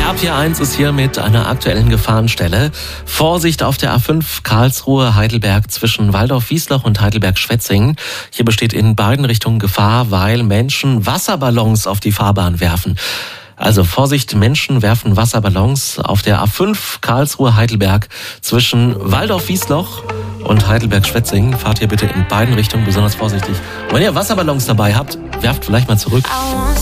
RPR1 ist hier mit einer aktuellen Gefahrenstelle. Vorsicht auf der A5 Karlsruhe-Heidelberg zwischen Waldorf-Wiesloch und Heidelberg-Schwetzingen. Hier besteht in beiden Richtungen Gefahr, weil Menschen Wasserballons auf die Fahrbahn werfen. Also Vorsicht, Menschen werfen Wasserballons auf der A5 Karlsruhe-Heidelberg zwischen Waldorf-Wiesloch und Heidelberg-Schwetzingen. Fahrt hier bitte in beiden Richtungen besonders vorsichtig. Und wenn ihr Wasserballons dabei habt, werft vielleicht mal zurück.